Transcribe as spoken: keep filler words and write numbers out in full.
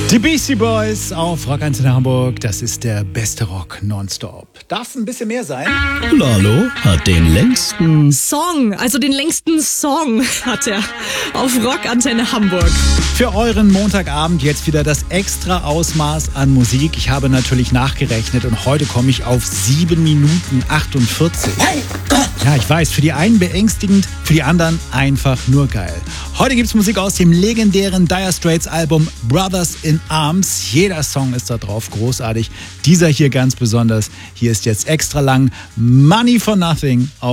Die Beastie Boys auf Rock eins Hamburg. Das ist der beste Rock nonstop. Darf es ein bisschen mehr sein? Lalo hat den längsten Song, also den längsten Song hat er auf Rockantenne Hamburg. Für euren Montagabend jetzt wieder das extra Ausmaß an Musik. Ich habe natürlich nachgerechnet und heute komme ich auf sieben Minuten achtundvierzig. Ja, ich weiß, für die einen beängstigend, für die anderen einfach nur geil. Heute gibt's Musik aus dem legendären Dire Straits Album Brothers in Arms. Jeder Song ist da drauf, großartig. Dieser hier ganz besonders. Hier ist jetzt extra lang Money for Nothing auf